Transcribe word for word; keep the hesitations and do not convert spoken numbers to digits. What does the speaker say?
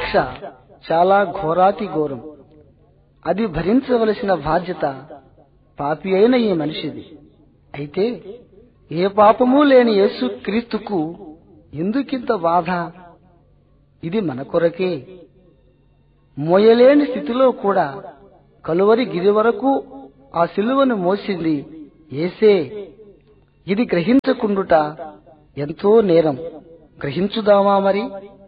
శిక్ష చాలా ఘోరాతి ఘోరం. అది భరించవలసిన బాధ్యత పాపి అయిన ఈ మనిషిది. అయితే ఏ పాపమూ లేని యేసు క్రీస్తుకు ఎందుకింత బాధ? ఇది మన కొరకే. మోయలేని స్థితిలో కూడా కలువరి గిరి వరకు ఆ సిలువను మోసింది యేసే. ఇది గ్రహించకుండుట ఎంతో నేరం. గ్రహించుదామా మరి?